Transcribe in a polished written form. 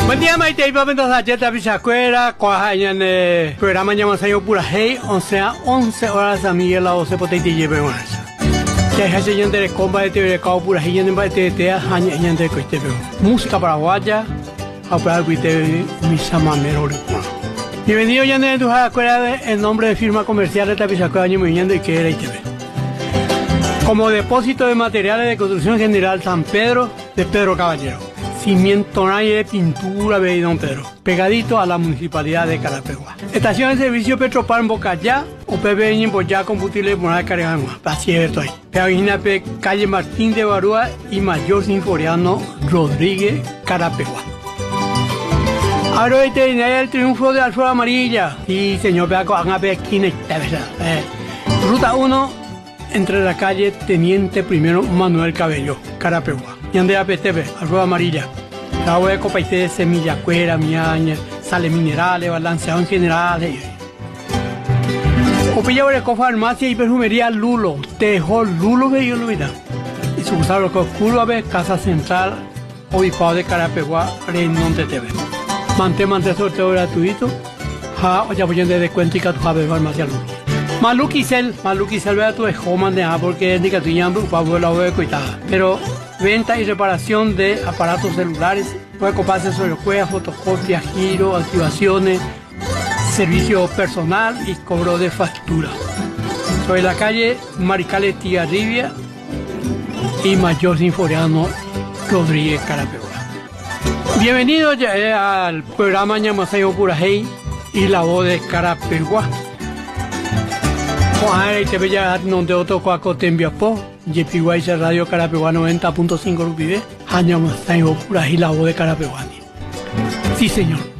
Buen día, Maite y Papentos Acheta Pichacuera, Coajaña en el programa Ñamasayo Pura Hey, 11 horas a Miguel la 12 potente y lleve una. Que es ese yente de comba de TV Cao Pura Hey, yente de TV, Haña yente de Coiste. Música paraguaya, a para Coiste, misa mamero. Bienvenido, yente de tu escuela en nombre de firma comercial de Tapichacuera, Año Movimiento y que era ITV. Como depósito de materiales de construcción general San Pedro de Pedro Caballero. Cimiento de pintura de Don Pedro, pegadito a la municipalidad de Carapeguá. Estación de servicio Petropar en Bocayá o PBN en Boyá, combustible de Morada de Carigama. Acierto ahí. Pegagina P, calle Martín de Barúa y Mayor Sinforiano Rodríguez, Carapeguá. Ahora el triunfo de Alfredo Amarilla. Sí, señor Peaco, Angape aquí Ruta 1, entre la calle Teniente Primero Manuel Cabello, Carapeguá. Y Andrea PTV, Alfredo Amarilla. La voy a copaite de semilla, cuera, miaña, sales minerales, balanceado en general. Opilla de farmacia y perfumería Lulo. Tejo Lulo que yo lo vida. Y su usado que oscuro a ver, Casa Central, Obispado de Carapeguá, Reynón de TV. Mantén sorteo gratuito. Ja, o ya voy a de descuento y que tu jabe farmacia Lulo. Maluquicel vea tu escoman de porque es de que tu yambu, para la voy a coitada. Pero venta y reparación de aparatos celulares, puede coparse sobre juegos, fotocopias, giro, activaciones, servicio personal y cobro de factura. Sobre la calle Maricales Tigarribia y Mayor Sinforiano Rodríguez, Carapeguá. Bienvenidos al programa Ñamasayo Pura Hey y la voz de Carapeguá. Juan te veía donde otro cuaco te envió po. Yepiguay Radio Carapeguá 90.5 Rupibe, Año Masayo Pura y la voz de Carapeguá. Sí, señor.